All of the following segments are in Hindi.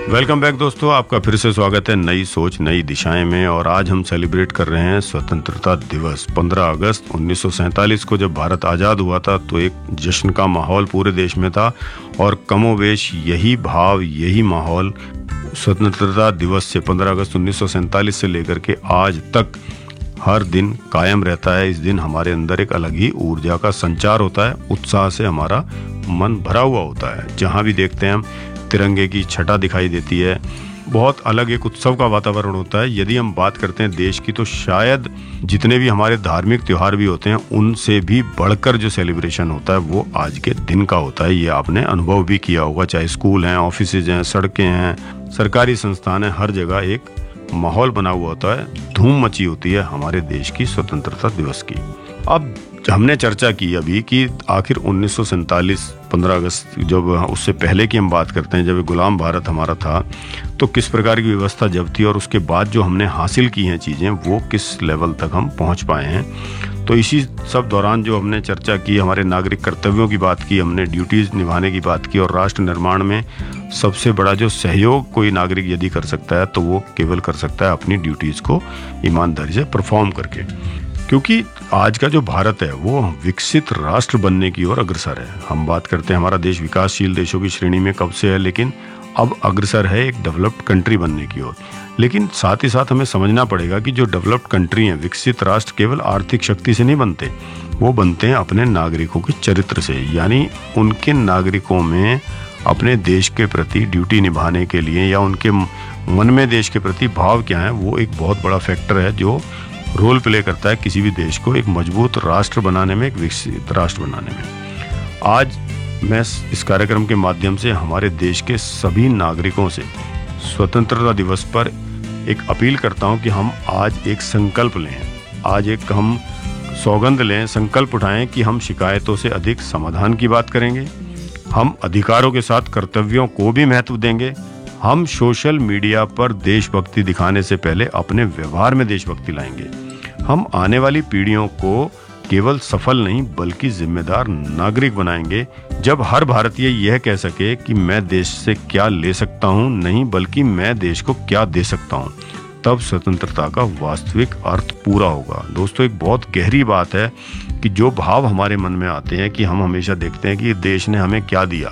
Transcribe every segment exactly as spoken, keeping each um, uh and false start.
वेलकम बैक दोस्तों, आपका फिर से स्वागत है नई सोच नई दिशाएं में। और आज हम सेलिब्रेट कर रहे हैं स्वतंत्रता दिवस। पंद्रह अगस्त उन्नीस सौ सैंतालीस को जब भारत आज़ाद हुआ था तो एक जश्न का माहौल पूरे देश में था और कमोवेश यही भाव यही माहौल स्वतंत्रता दिवस से पंद्रह अगस्त उन्नीस सौ सैंतालीस से लेकर के आज तक हर दिन कायम रहता है। इस दिन हमारे अंदर एक अलग ही ऊर्जा का संचार होता है, उत्साह से हमारा मन भरा हुआ होता है। जहाँ भी देखते हैं हम तिरंगे की छटा दिखाई देती है, बहुत अलग एक उत्सव का वातावरण होता है। यदि हम बात करते हैं देश की तो शायद जितने भी हमारे धार्मिक त्योहार भी होते हैं उनसे भी बढ़कर जो सेलिब्रेशन होता है वो आज के दिन का होता है। ये आपने अनुभव भी किया होगा, चाहे स्कूल हैं, ऑफिसेज हैं, सड़कें हैं, सरकारी संस्थान हैं, हर जगह एक माहौल बना हुआ होता है, धूम मची होती है हमारे देश की स्वतंत्रता दिवस की। अब हमने चर्चा की अभी कि आखिर उन्नीस सौ सैंतालीस पंद्रह अगस्त, जब उससे पहले की हम बात करते हैं, जब गुलाम भारत हमारा था तो किस प्रकार की व्यवस्था जब थी और उसके बाद जो हमने हासिल की हैं चीज़ें वो किस लेवल तक हम पहुंच पाए हैं। तो इसी सब दौरान जो हमने चर्चा की, हमारे नागरिक कर्तव्यों की बात की, हमने ड्यूटीज़ निभाने की बात की और राष्ट्र निर्माण में सबसे बड़ा जो सहयोग कोई नागरिक यदि कर सकता है तो वो केवल कर सकता है अपनी ड्यूटीज़ को ईमानदारी से परफॉर्म करके। क्योंकि आज का जो भारत है वो विकसित राष्ट्र बनने की ओर अग्रसर है। हम बात करते हैं हमारा देश विकासशील देशों की श्रेणी में कब से है, लेकिन अब अग्रसर है एक डेवलप्ड कंट्री बनने की ओर। लेकिन साथ ही साथ हमें समझना पड़ेगा कि जो डेवलप्ड कंट्री हैं, विकसित राष्ट्र केवल आर्थिक शक्ति से नहीं बनते, वो बनते हैं अपने नागरिकों के चरित्र से। यानी उनके नागरिकों में अपने देश के प्रति ड्यूटी निभाने के लिए या उनके मन में देश के प्रति भाव क्या है, वो एक बहुत बड़ा फैक्टर है जो रोल प्ले करता है किसी भी देश को एक मजबूत राष्ट्र बनाने में, एक विकसित राष्ट्र बनाने में। आज मैं इस कार्यक्रम के माध्यम से हमारे देश के सभी नागरिकों से स्वतंत्रता दिवस पर एक अपील करता हूं कि हम आज एक संकल्प लें, आज एक हम सौगंध लें, संकल्प उठाएं कि हम शिकायतों से अधिक समाधान की बात करेंगे, हम अधिकारों के साथ कर्तव्यों को भी महत्व देंगे, हम सोशल मीडिया पर देशभक्ति दिखाने से पहले अपने व्यवहार में देशभक्ति लाएंगे, हम आने वाली पीढ़ियों को केवल सफल नहीं बल्कि जिम्मेदार नागरिक बनाएंगे। जब हर भारतीय यह कह सके कि मैं देश से क्या ले सकता हूं, नहीं बल्कि मैं देश को क्या दे सकता हूं, तब स्वतंत्रता का वास्तविक अर्थ पूरा होगा। दोस्तों, एक बहुत गहरी बात है कि जो भाव हमारे मन में आते हैं कि हम हमेशा देखते हैं कि देश ने हमें क्या दिया,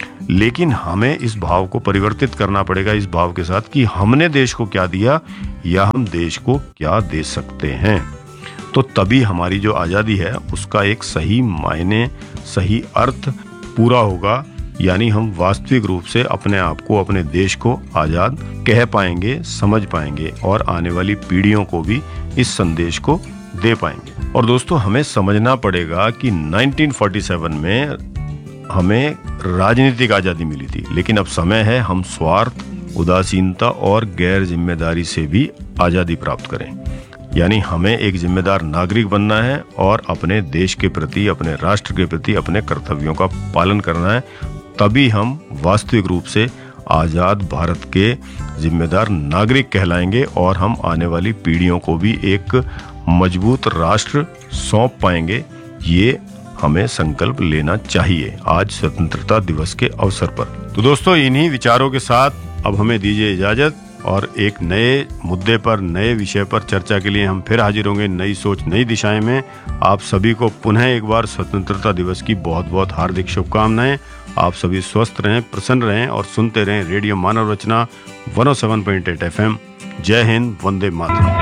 लेकिन हमें इस भाव को परिवर्तित करना पड़ेगा इस भाव के साथ कि हमने देश को क्या दिया या हम देश को क्या दे सकते हैं। तो तभी हमारी जो आज़ादी है उसका एक सही मायने, सही अर्थ पूरा होगा। यानी हम वास्तविक रूप से अपने आप को, अपने देश को आज़ाद कह पाएंगे, समझ पाएंगे और आने वाली पीढ़ियों को भी इस संदेश को दे पाएंगे। और दोस्तों, हमें समझना पड़ेगा कि उन्नीस सौ सैंतालीस में हमें राजनीतिक आज़ादी मिली थी, लेकिन अब समय है हम स्वार्थ, उदासीनता और गैर जिम्मेदारी से भी आज़ादी प्राप्त करें। यानी हमें एक जिम्मेदार नागरिक बनना है और अपने देश के प्रति, अपने राष्ट्र के प्रति अपने कर्तव्यों का पालन करना है। तभी हम वास्तविक रूप से आज़ाद भारत के जिम्मेदार नागरिक कहलाएंगे और हम आने वाली पीढ़ियों को भी एक मजबूत राष्ट्र सौंप पाएंगे। ये हमें संकल्प लेना चाहिए आज स्वतंत्रता दिवस के अवसर पर। तो दोस्तों, इन्हीं विचारों के साथ अब हमें दीजिए इजाजत और एक नए मुद्दे पर, नए विषय पर चर्चा के लिए हम फिर हाजिर होंगे नई सोच नई दिशाएं में। आप सभी को पुनः एक बार स्वतंत्रता दिवस की बहुत बहुत हार्दिक शुभकामनाएं। आप सभी स्वस्थ रहें, प्रसन्न रहें और सुनते रहें रेडियो मानव रचना एक सौ सात पॉइंट आठ एफ एम। जय हिंद, वंदे मातरम।